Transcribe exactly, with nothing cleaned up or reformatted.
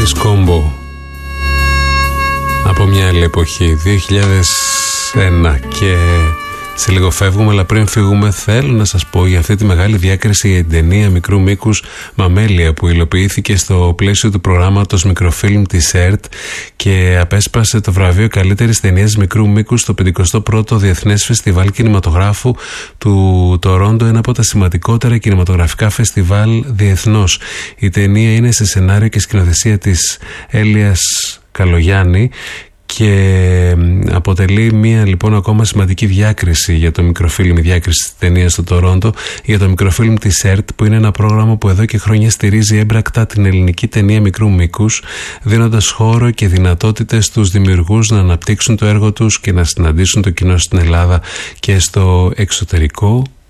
Paris Combo από μια άλλη εποχή, δύο χιλιάδες ένα, και σε λίγο φεύγουμε, αλλά πριν φύγουμε θέλω να σας πω για αυτή τη μεγάλη διάκριση για την ταινία μικρού μήκους Μαμέλια που υλοποιήθηκε στο πλαίσιο του προγράμματος μικροφίλμ της ΕΡΤ και απέσπασε το βραβείο καλύτερης ταινίας μικρού μήκους στο πενηκοστό πρώτο Διεθνές Φεστιβάλ Κινηματογράφου του Τορόντο, ένα από τα σημαντικότερα κινηματογραφικά φεστιβάλ διεθνώς. Η ταινία είναι σε σενάριο και σκηνοθεσία της Έλιας Καλογιάννη και αποτελεί μία λοιπόν ακόμα σημαντική διάκριση για το μικροφίλμ, η διάκριση της ταινίας στο Τορόντο για το μικροφίλμ της ΕΡΤ, που είναι ένα πρόγραμμα που εδώ και χρόνια στηρίζει έμπρακτα την ελληνική ταινία μικρού μήκους, δίνοντας χώρο και δυνατότητες στους δημιουργούς να αναπτύξουν το έργο τους και να συναντήσουν το κοινό στην Ελλάδα και στο εξωτερικό.